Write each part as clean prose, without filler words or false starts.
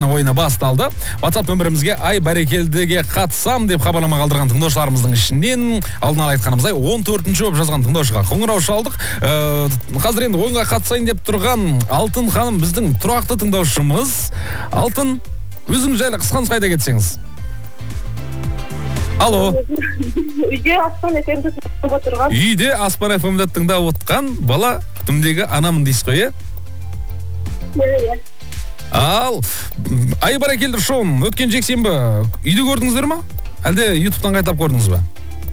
ойыны басталды. WhatsApp нөмірімізге ай бәрекелдіге қатысам деп хабарлама қалдырған тыңдаушыларымыздың ішінен алдын ала айтқанымыздай 14-ші болып жазған тыңдаушыға қоңырау шалдық. Қазір енді ойынға қатысайын деп тұрған Алтын ханым біздің тұрақты тыңдаушымыз. Алтын, өзің жайлы қысқаныз қайда кетсеңіз. Алло. Үйде Аспан FM-ді тыңдап отырған. Үйде Аспан FM-ді тыңдап отқан бала күтімдегі анамын дейсіз ғой, Иә. Ал, ай бәрекелді шоуын өткен жексенбі үйде көрдіңіздер ма? Әлде ютубтан қайтап көрдіңіз ба?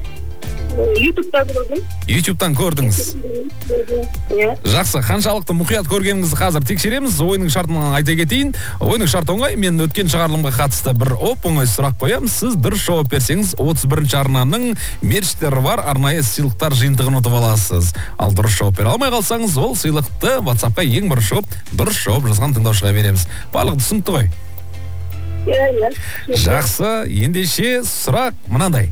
ютубтан көрдіңіз. Жақсы, қаншалықты мұқият көргеніңізді қазір тексереміз. Ойының шартынан айта кетейін. Ойының шарты оңай. Мен өткен шығарылымға қатысты бір оңай сұрақ қоямын. Сіз бір жауап берсеңіз 31-ші арнаның мерчтері бар арнайы сыйлықтар жиынтығын ұтып аласыз. Ал дұрыс жауап бере алмай қалсаңыз, ол сыйлықты WhatsApp-қа ең бір шығып, дұрыс жауап жазған тыңдаушыға береміз. Барлығы түсінікті ғой? Иә. Жақсы, ендеше сұрақ мынандай.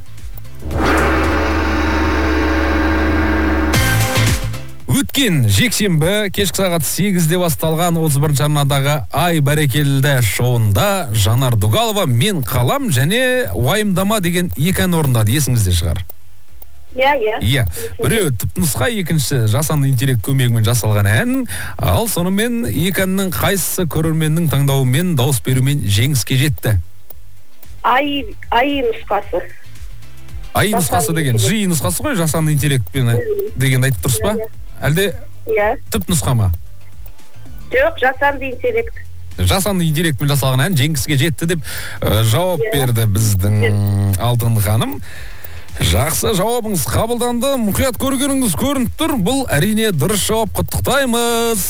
Өткен жексенбі кешкі сағат 8-де басталған 31-ші арнадағы ай бәрекелді шоуында Жанар Дугалова мен қалам және уайымдама деген екі ән орындады, есіңізде шығар. Иә. Біреу түпнұсқа, екінші жасанды интеллект көмегімен жасалған ән. Ал сонымен екі әннің қайсысы көрерменнің таңдауымен, дауыс берумен жеңіске жетті? Ай нұсқасы. Ай нұсқасы деген жи нұсқасы ғой, жасанды интеллектпен деген айтып тұрсыз ба? Әлде түп нұсқа ма? Жоқ, жасанды интеллект. Жасанды интеллектпен жасалған ән жеңіске жетті деп жауап берді біздің Алтын ханым. Жақсы, жауабыңыз қабылданды. Мұқият көргеніңіз көрініп тұр. Бұл әрине дұрыс жауап. Құттықтаймыз.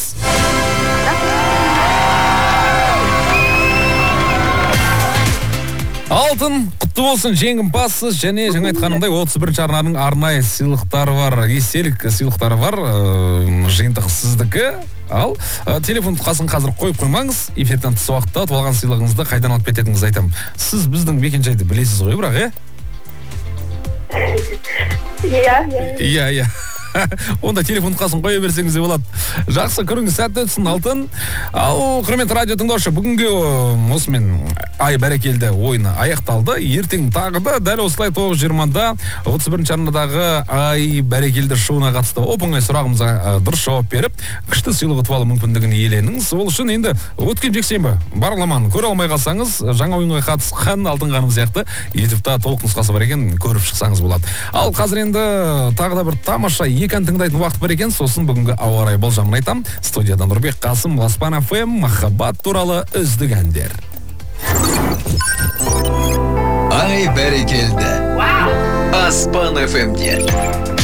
Алтын, құтты болсын, жеңімпазсыз және жаңа айтқанымдай 31-ші арнаның арнайы сыйлықтары бар, естелік сыйлықтары бар, жиынтық сіздікі. Ал телефон тұтқасын қазір қойып қоймаңыз, эфирден тыс уақытта толған сыйлығыңызды қайдан алып кететініңізді айтамын. Сіз біздің мекен-жайды білесіз ғой, бірақ, Иә. Онда телефон тұтқасын қоя берсеңіз де болады. Жақсы, көріңіз сәтті өтсін, Алтын. Ал, құрметті радио тыңдаушы, бүгінгі осымен ай бәрекелді ойыны аяқталды. Ертең тағы да дәл осылай 9:20-да 31-ші арнадағы ай бәрекелді шоуына қатысты оп-оңай сұрағымызға дұрыс жауап беріп, күшті сыйлық ұтып алу мүмкіндігін иеленіңіз. Ол үшін енді өткен жексенбі бағдарламаны көре алмай қалсаңыз, жаңа ойынға қатысқан Алтын ханым сияқты ютубта толық нұсқасы бар екен, көріп шықсаңыз болады. Ал қазір енді тағы да бір тамаша екі ән тыңдайтын уақыт бар екен, сосын бүгінгі ауа райы болжамын айтам. Студиядан Нұрбек Қасым, Аспан FM, махаббат туралы үздік әндер. Ай бәрекелді. Аспан FM-де.